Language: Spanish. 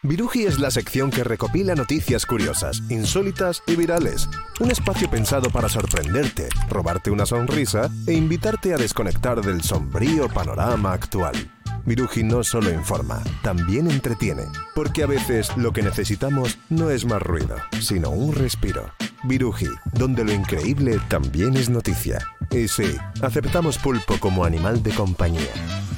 Viruji es la sección que recopila noticias curiosas, insólitas y virales. Un espacio pensado para sorprenderte, robarte una sonrisa e invitarte a desconectar del sombrío panorama actual. Viruji no solo informa, también entretiene, porque a veces lo que necesitamos no es más ruido, sino un respiro. Viruji, donde lo increíble también es noticia. Y sí, aceptamos pulpo como animal de compañía.